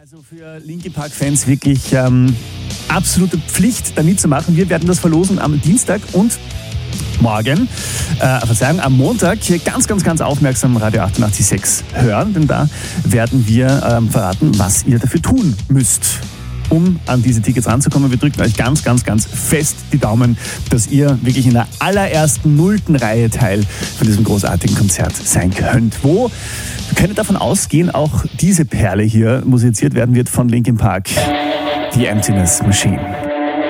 Also für Linkin Park-Fans wirklich absolute Pflicht, da mitzumachen. Wir werden das verlosen am Dienstag und morgen, am Montag ganz aufmerksam Radio 88.6 hören, denn da werden wir verraten, was ihr dafür tun müsst, um an diese Tickets ranzukommen. Wir drücken euch ganz fest die Daumen, dass ihr wirklich in der allerersten 0. Reihe Teil von diesem großartigen Konzert sein könnt. Wo, wir können davon ausgehen, auch diese Perle hier musiziert werden wird von Linkin Park, The Emptiness Machine.